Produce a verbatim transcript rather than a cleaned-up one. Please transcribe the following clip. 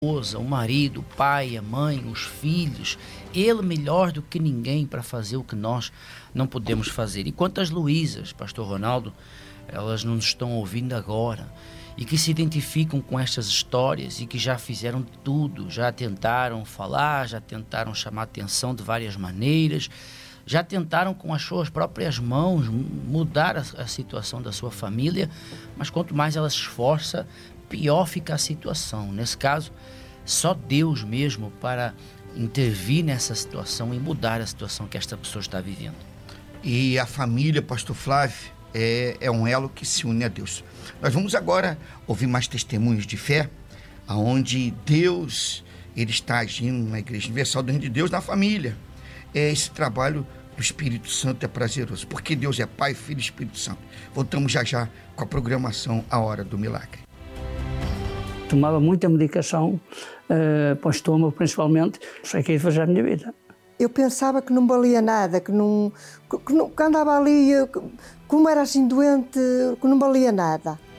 esposa, o marido, o pai, a mãe, os filhos, ele melhor do que ninguém para fazer o que nós não podemos fazer. E quantas Luísas, pastor Ronaldo, elas nos estão ouvindo agora e que se identificam com estas histórias e que já fizeram tudo, já tentaram falar, já tentaram chamar atenção de várias maneiras, já tentaram com as suas próprias mãos mudar a, a situação da sua família, mas quanto mais ela se esforça, pior fica a situação. Nesse caso, só Deus mesmo para intervir nessa situação e mudar a situação que esta pessoa está vivendo. E a família, pastor Flávio, é, é um elo que se une a Deus. Nós vamos agora ouvir mais testemunhos de fé, onde Deus ele está agindo na Igreja Universal do Reino de Deus, na família. É esse trabalho do Espírito Santo é prazeroso, porque Deus é Pai, Filho e Espírito Santo. Voltamos já já com a programação A Hora do Milagre. Tomava muita medicação uh, para o estômago, principalmente. Sei que ia fazer a minha vida. Eu pensava que não valia nada, que não, que, que, não, que andava ali, como era assim doente, que não valia nada.